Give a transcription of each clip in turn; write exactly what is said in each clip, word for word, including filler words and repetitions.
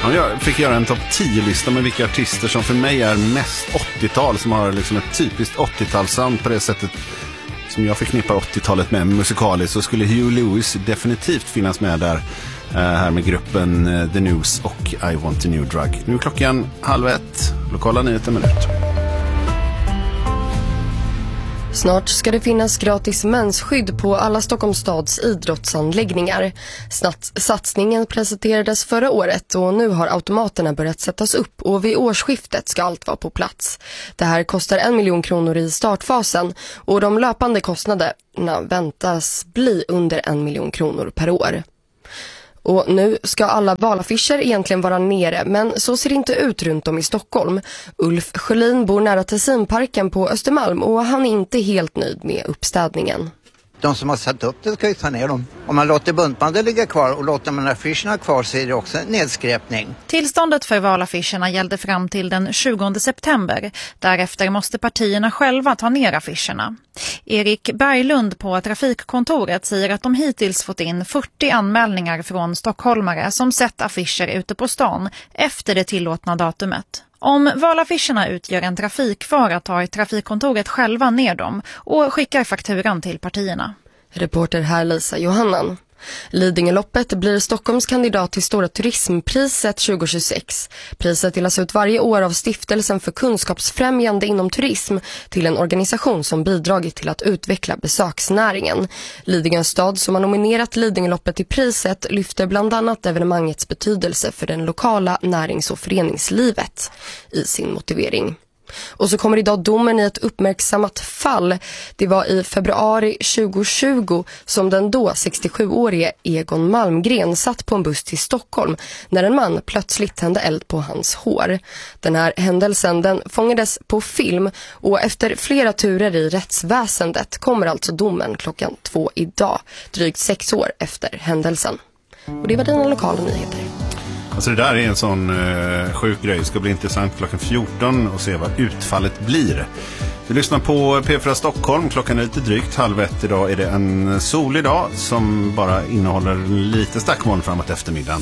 Ja, jag fick göra en topp tio-lista med vilka artister som för mig är mest åttiotal, som har liksom ett typiskt åttiotalssound på det sättet som jag förknippar åttiotalet med musikaliskt. Så skulle Huey Lewis definitivt finnas med där, eh, här med gruppen eh, The News och I Want a New Drug. Nu är klockan halv ett, lokala nyheter minut. Snart ska det finnas gratis mensskydd på alla Stockholms stads idrottsanläggningar. Satsningen presenterades förra året och nu har automaterna börjat sättas upp och vid årsskiftet ska allt vara på plats. Det här kostar en miljon kronor i startfasen och de löpande kostnaderna väntas bli under en miljon kronor per år. Och nu ska alla valaffischer egentligen vara nere, men så ser det inte ut runt om i Stockholm. Ulf Sjölin bor nära Tessinparken på Östermalm och han är inte helt nöjd med uppstädningen. De som har satt upp det ska ju ta ner dem. Om man låter buntbandet ligga kvar och låter man affischerna kvar så är det också en nedskräpning. Tillståndet för valaffischerna gällde fram till den tjugonde september. Därefter måste partierna själva ta ner affischerna. Erik Berglund på trafikkontoret säger att de hittills fått in fyrtio anmälningar från stockholmare som sett affischer ute på stan efter det tillåtna datumet. Om valaffischerna utgör en trafikfara tar trafikkontoret själva ner dem och skickar fakturan till partierna. Reporter här Lisa Johannan. Lidingöloppet blir Stockholms kandidat till Stora turismpriset tjugohundratjugosex. Priset delas ut varje år av Stiftelsen för kunskapsfrämjande inom turism till en organisation som bidragit till att utveckla besöksnäringen. Lidingö stad som har nominerat Lidingöloppet till priset lyfter bland annat evenemangets betydelse för den lokala närings- och föreningslivet i sin motivering. Och så kommer idag domen i ett uppmärksammat fall. Det var i februari tjugohundratjugo som den då sextiosjuårige Egon Malmgren satt på en buss till Stockholm när en man plötsligt tände eld på hans hår. Den här händelsen den fångades på film och efter flera turer i rättsväsendet kommer alltså domen klockan två idag, drygt sex år efter händelsen. Och det var dina lokala nyheter. Alltså det där är en sån eh, sjuk grej. Det ska bli intressant klockan fjorton och se vad utfallet blir. Vi lyssnar på P fyra Stockholm. Klockan är lite drygt halv ett. Idag är det en solig dag som bara innehåller lite stackmoln framåt eftermiddagen.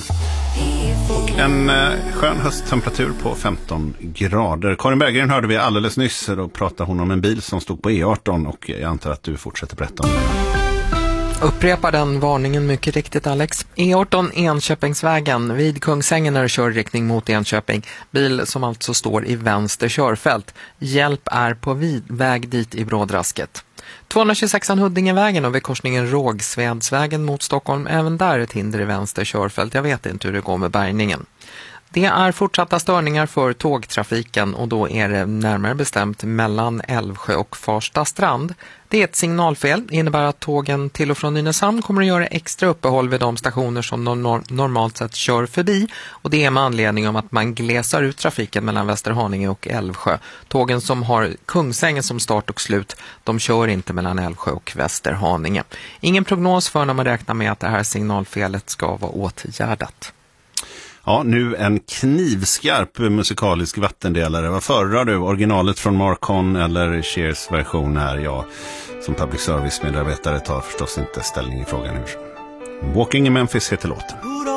Och en eh, skön hösttemperatur på femton grader. Karin Berggren hörde vi alldeles nyss. Då pratade hon om en bil som stod på E arton och jag antar att du fortsätter berätta om det. Upprepar den varningen mycket riktigt, Alex. E arton Enköpingsvägen vid Kungsängen är körriktning mot Enköping. Bil som alltså står i vänster körfält. Hjälp är på vid väg dit i Brådrasket. tvåhundratjugosexan Huddingevägen och vid korsningen Rågsvedsvägen mot Stockholm. Även där ett hinder i vänster körfält. Jag vet inte hur det går med bärgningen. Det är fortsatta störningar för tågtrafiken och då är det närmare bestämt mellan Älvsjö och Farsta strand. Det är ett signalfel, det innebär att tågen till och från Nynäshamn kommer att göra extra uppehåll vid de stationer som de nor- normalt sett kör förbi. Och det är med anledning om att man glesar ut trafiken mellan Västerhaninge och Älvsjö. Tågen som har Kungsängen som start och slut, de kör inte mellan Älvsjö och Västerhaninge. Ingen prognos för när man räknar med att det här signalfelet ska vara åtgärdat. Ja, nu en knivskarp musikalisk vattendelare. Vad föredrar du? Originalet från Marcon eller Cheers version här? Jag som public service medarbetare tar förstås inte ställning i frågan hur. Walking in Memphis heter låten.